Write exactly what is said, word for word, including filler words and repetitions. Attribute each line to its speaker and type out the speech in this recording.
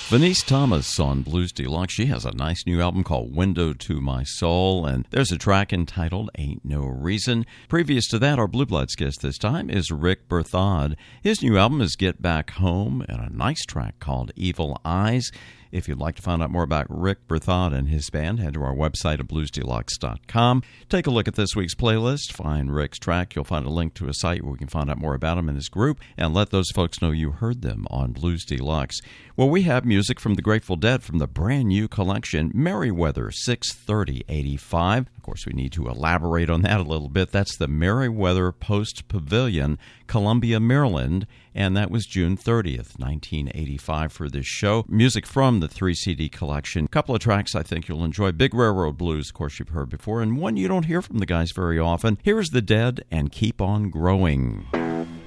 Speaker 1: Venice Thomas on Blues Deluxe. She has a nice new album called Window to My Soul, and there's a track entitled Ain't No Reason. Previous to that, our Blue Bloods guest this time is Rick Berthod. His new album is Get Back Home, and a nice track called Evil Eyes. If you'd like to find out more about Rick Berthod and his band, head to our website at blues deluxe dot com. Take a look at this week's playlist. Find Rick's track. You'll find a link to a site where we can find out more about him and his group, and let those folks know you heard them on Blues Deluxe. Well, we have music from the Grateful Dead from the brand new collection, Merriweather six thirty eighty-five. Of course, we need to elaborate on that a little bit. That's the Merriweather Post Pavilion, Columbia, Maryland, and that was June thirtieth, nineteen eighty-five for this show. Music from the three C D collection. A couple of tracks I think you'll enjoy. Big Railroad Blues, of course, you've heard before, and one you don't hear from the guys very often. Here is The Dead and Keep On Growing.